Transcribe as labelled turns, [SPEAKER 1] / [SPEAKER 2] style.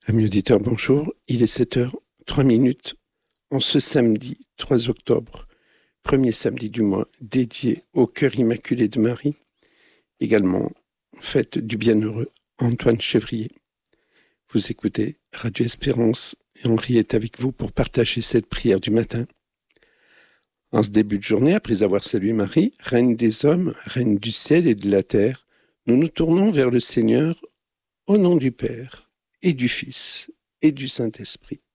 [SPEAKER 1] Amis auditeurs, bonjour. Il est 7h03 en ce samedi 3 octobre, premier samedi du mois, dédié au cœur immaculé de Marie, également fête du bienheureux Antoine Chevrier. Vous écoutez Radio Espérance et Henri est avec vous pour partager cette prière du matin. En ce début de journée, après avoir salué Marie, reine des hommes, reine du ciel et de la terre, nous nous tournons vers le Seigneur au nom du Père et du Fils et du Saint-Esprit.